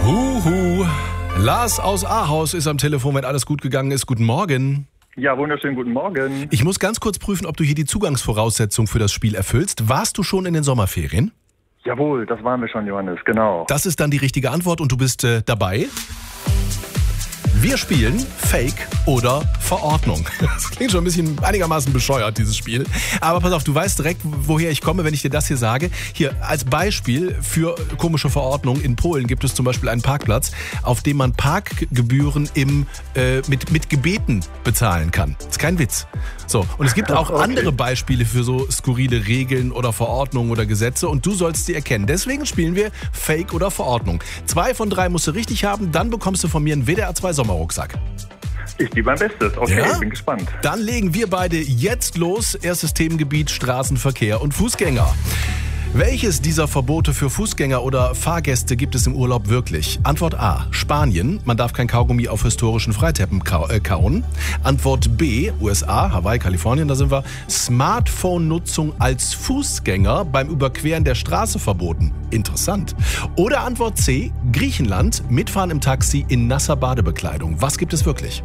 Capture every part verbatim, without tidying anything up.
Huhu. Lars aus Ahaus ist am Telefon, wenn alles gut gegangen ist. Guten Morgen. Ja, wunderschönen guten Morgen. Ich muss ganz kurz prüfen, ob du hier die Zugangsvoraussetzung für das Spiel erfüllst. Warst du schon in den Sommerferien? Jawohl, das waren wir schon, Johannes, genau. Das ist dann die richtige Antwort und du bist äh, dabei. Wir spielen Fake oder Verordnung. Das klingt schon ein bisschen einigermaßen bescheuert, dieses Spiel. Aber pass auf, du weißt direkt, woher ich komme, wenn ich dir das hier sage. Hier, als Beispiel für komische Verordnung. In Polen gibt es zum Beispiel einen Parkplatz, auf dem man Parkgebühren im, äh, mit, mit Gebeten bezahlen kann. Das ist kein Witz. So, und es gibt auch okay. andere Beispiele für so skurrile Regeln oder Verordnungen oder Gesetze und du sollst sie erkennen. Deswegen spielen wir Fake oder Verordnung. Zwei von drei musst du richtig haben, dann bekommst du von mir einen W D R zwei Sommerrucksack. Ich gebe mein Bestes. Okay, ja? Bin gespannt. Dann legen wir beide jetzt los. Erstes Themengebiet Straßenverkehr und Fußgänger. Welches dieser Verbote für Fußgänger oder Fahrgäste gibt es im Urlaub wirklich? Antwort A, Spanien. Man darf kein Kaugummi auf historischen Freiteppen kauen. Antwort B, U S A, Hawaii, Kalifornien, da sind wir. Smartphone-Nutzung als Fußgänger beim Überqueren der Straße verboten. Interessant. Oder Antwort C, Griechenland. Mitfahren im Taxi in nasser Badebekleidung. Was gibt es wirklich?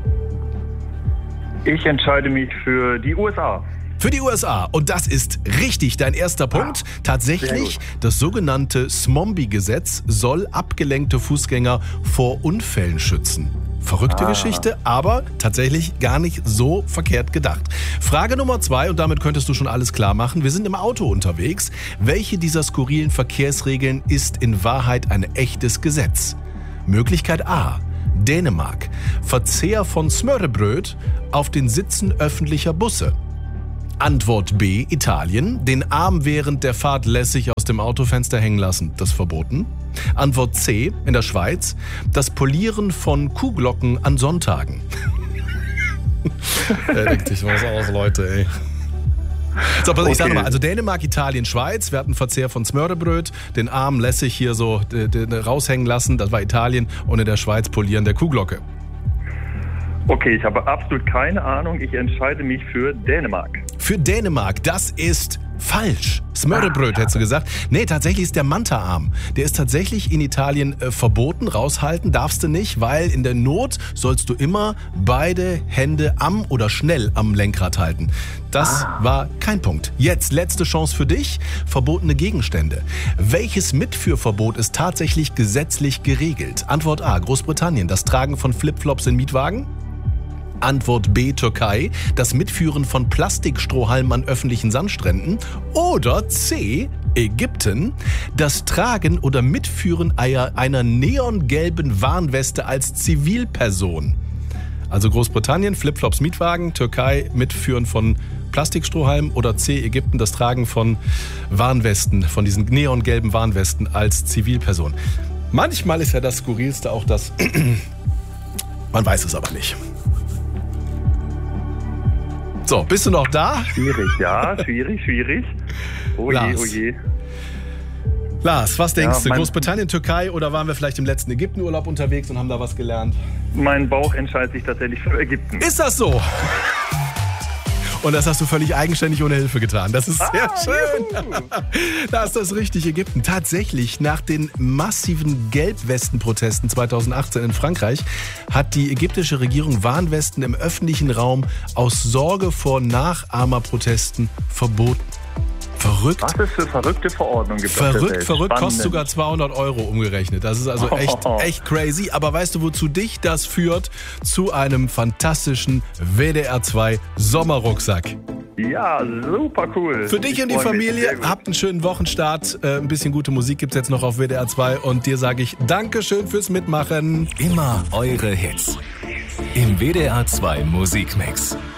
Ich entscheide mich für die U S A. Für die U S A. Und das ist richtig, dein erster Punkt. Ah, tatsächlich, das sogenannte Smombi-Gesetz soll abgelenkte Fußgänger vor Unfällen schützen. Verrückte ah. Geschichte, aber tatsächlich gar nicht so verkehrt gedacht. Frage Nummer zwei, und damit könntest du schon alles klar machen. Wir sind im Auto unterwegs. Welche dieser skurrilen Verkehrsregeln ist in Wahrheit ein echtes Gesetz? Möglichkeit A, Dänemark. Verzehr von Smørrebrød auf den Sitzen öffentlicher Busse. Antwort B, Italien. Den Arm während der Fahrt lässig aus dem Autofenster hängen lassen. Das ist verboten. Antwort C, in der Schweiz. Das Polieren von Kuhglocken an Sonntagen. Er denkt sich was aus, Leute, ey. So, pass, okay. Ich sag nochmal, also Dänemark, Italien, Schweiz. Wir hatten Verzehr von Smørrebrød. Den Arm lässig hier so d- d- raushängen lassen. Das war Italien. Und in der Schweiz Polieren der Kuhglocke. Okay, ich habe absolut keine Ahnung. Ich entscheide mich für Dänemark. Für Dänemark, das ist falsch. Smørrebrød, hättest du gesagt. Nee, tatsächlich ist der Manta-Arm. Der ist tatsächlich in Italien äh, verboten. Raushalten darfst du nicht, weil in der Not sollst du immer beide Hände am oder schnell am Lenkrad halten. Das ah. war kein Punkt. Jetzt letzte Chance für dich. Verbotene Gegenstände. Welches Mitführverbot ist tatsächlich gesetzlich geregelt? Antwort A, Großbritannien. Das Tragen von Flipflops in Mietwagen. Antwort B, Türkei, das Mitführen von Plastikstrohhalmen an öffentlichen Sandstränden. Oder C, Ägypten, das Tragen oder Mitführen einer neongelben Warnweste als Zivilperson. Also Großbritannien, Flipflops, Mietwagen, Türkei, Mitführen von Plastikstrohhalmen oder C, Ägypten, das Tragen von Warnwesten, von diesen neongelben Warnwesten als Zivilperson. Manchmal ist ja das Skurrilste auch das, man weiß es aber nicht. So, bist du noch da? Schwierig, ja, schwierig, schwierig. Oh je, oh je. Lars, was denkst ja, du? Großbritannien, Türkei oder waren wir vielleicht im letzten Ägyptenurlaub unterwegs und haben da was gelernt? Mein Bauch entscheidet sich tatsächlich für Ägypten. Ist das so? Und das hast du völlig eigenständig ohne Hilfe getan. Das ist sehr ah, schön. Da ist das richtig, Ägypten. Tatsächlich, nach den massiven Gelbwesten-Protesten zweitausendachtzehn in Frankreich hat die ägyptische Regierung Warnwesten im öffentlichen Raum aus Sorge vor Nachahmerprotesten verboten. Verrückt. Was es für verrückte Verordnungen gibt. Verrückt, verrückt, kostet sogar zweihundert Euro umgerechnet. Das ist also echt, echt crazy. Aber weißt du, wozu dich das führt? Zu einem fantastischen W D R zwei Sommerrucksack. Ja, super cool. Für dich ich und die Familie, habt einen schönen Wochenstart. Äh, ein bisschen gute Musik gibt's jetzt noch auf W D R zwei. Und dir sage ich Dankeschön fürs Mitmachen. Immer eure Hits im W D R zwei Musikmix.